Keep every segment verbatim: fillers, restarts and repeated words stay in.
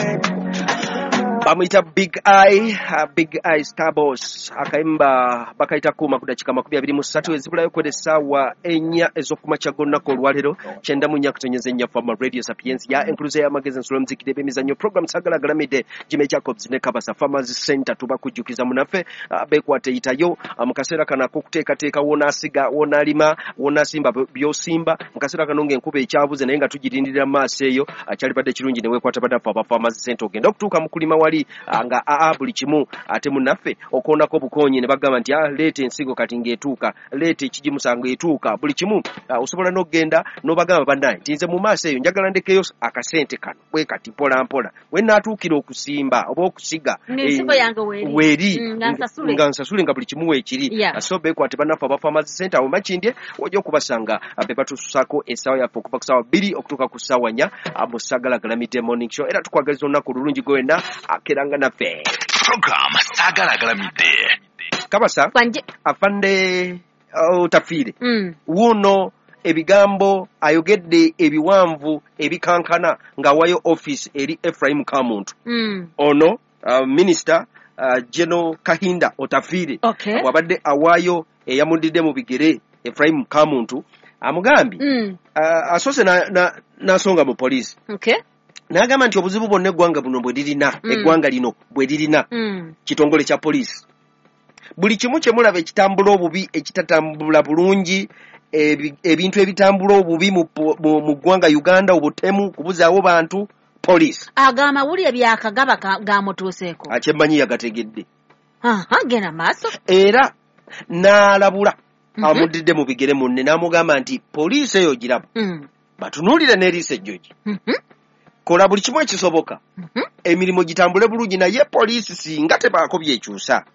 Bamwita Big Eye, uh, Big Eye Starboss akaimba bakaita kuma kudakika makumi abiri mu ssatu ezibulayo kwedesa wa enya ezokumacha gonna ko lwalero kyenda mu nyakuto nyenze Fama Radio Sapiens ya enkluze ya magazine solo muziki debe mizanyo program sagala galamide jime Jacobs ne Kabasa Farmers Center tuba kujukiza munafe uh, bekwate itayo uh, mukasera kana kokuteka teka wona asiga wona alima wona simba byosimba mukasera kanonge nkube ekyabuze naye nga tujirindira maaso eyo akyali badde kirungi ne wekwata bada Farmers Center ogenda okutuuka mukulima wali anga aa buli kimu ate munaffe okondako bukonyi ne bagamba nti ah lete ensigo kati ngetuuka lete ekijimusango etuuka buli kimu uh, osobola n'ogenda n'obagamba bannaye nti nze mu maaso eyo njagala ndekeyo akasente kano bwe kati mpola mpola we naatuukira okusimba oba okusiga n'ensigo eh, yange weeri weeri mm, nga nsasule nga nsasule nga buli kimu weekiri yeah. so bekwate banaffe aba Farmers Center awo makindye ojja okubasanga be batususako essaawa yaffe okuva ku ssaawa bbiri okutuuka ku ssaawa nnya mu Sagala Galamide Morning Show era tukwagaliza olunaku lulungi gwena akeranga naffe program Sagala Galamide Kabasa Kwanje. afande otafire uh, mm. wuno ebigambo ayogedde ebiwanvu ebikankana nga wayo office eri Ephraim Kamuntu mm. ono uh, minister uh, General Kahinda Otafire okay. wabadde awayo eyamudidde mu bigere Ephraim Kamuntu amugambi mm. uh, asose na, na, na songa mu police okay. Nagamba nti obuzibu bwonna eggwanga buno bwe lirina mm. eggwanga lino bwe lirina mm. kitongole kya police buli kimu kye mulaba ekitambula obubi ekitatambula bulungi ebintu ebitambula obubi mu ggwanga Uganda obutemu kubuzaawo bantu police agama wuli ebyakagaba gamutuuseeko akyemmanyi yagategedde aha gena maaso era n'alabula mm -hmm. amudidde mu bigere munne n'amugamba nti police eyo giraba mm. batunuulire n'eriisa ejjogi mm -hmm. kola buli kimu ekisoboka mm -hmm. emirimu gitambule bulungi naye police singa tebaako byekyusa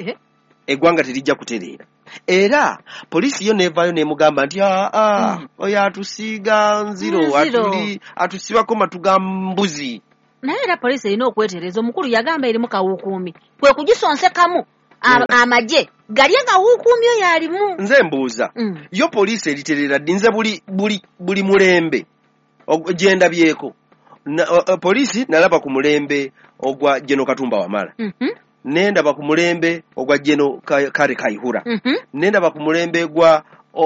eggwanga terijja kutereera era police yo nevayo nemugamba nti aa mm. oyo atusiiga nziro atuli atusibako matuga mbuzi naye era police erina okwetereza omukulu yagamba erimu kawukuumi kwe kugisonsekamu amaje gali kawukuumi oyo alimu nze mbuuza mm. yo police eriterera dinze buli buli buli mulembe ogenda byeko na, uh, police nalaba ku mulembe ogwa Jeno Katumba Wamala mm -hmm. nenda ba ku mulembe ogwa Jeno Kare Kaihura mm -hmm. nenda ba ku mulembe gwa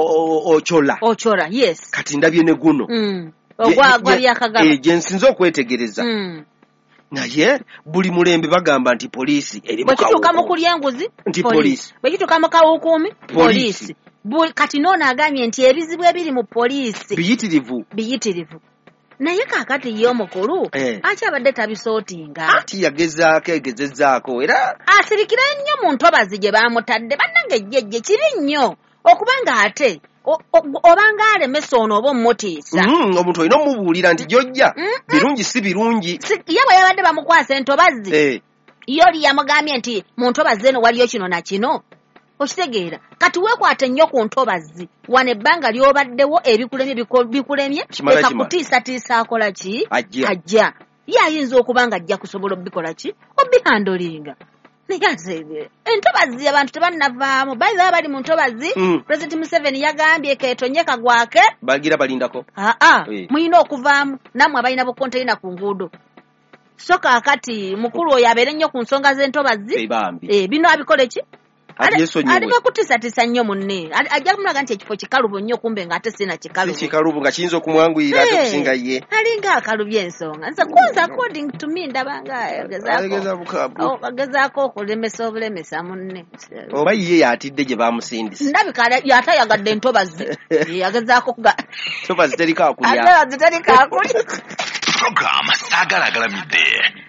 Ochola Ochola yes kati ndabye ne guno mm. ogwa gwa byakagaba eh jensinzo kwetegereza mm. naye buli mulembe bagamba nti police eri mu kawo bakituka mu kulyenguzi nti police bakituka mu kawukumi police buli kati nona agamye nti ebizibu ebiri mu police biyitirivu biyitirivu naye kakati yo mukulu eh. acha badde tabisootinga ati yagezaako egezezzaako era asirikira nnyo mu ntobazi gye bamutadde bannange jjejje kiri nnyo okubanga ate obanga alemesa ono oba omuteesa mm, omuntu olina omubuulira nti jojja mm -mm. birungi si birungi ye bwe yabadde bamukwasa entobazi eh. yoli yamugambye nti mu ntobazi eno waliyo kino na kino okitegeera kati weekwate nnyo ku ntobazi wane ebbanga lyobaddewo ebikulemye bikulemye leka kutiisatiisa akola ki ajja ye ayinza okuba nga ajja kusobola obikola ki obihandolinga naye entobazi abantu tebannavaamu bayi baba bali mu ntobazi mm. President Museveni yagambye keetonye kagwake bagira balindako aa hey. Muyina okuvaamu namwe abalina bu container ku nguudo so kakati mukulu oyo abeere nnyo ku nsonga z'entobazi eh bino abikole ki ali bakutiisatiisa nnyo munne ajja kumulaga nti ekifo kikalubo nnyo kumbe ng'ate sina kikalubo kikalubo nga kiyinza okumwanguyira ate kusinga ye alinga akalubya ensonga nze kunza according to me ndabanga agezaako okulemesa obulemesa munne oba ye yatidde gye bamusindisa ndabika yatayagadde entobazi agezaako ntobazi teriko akulya ntobazi teriko akulya program Sagala Galamide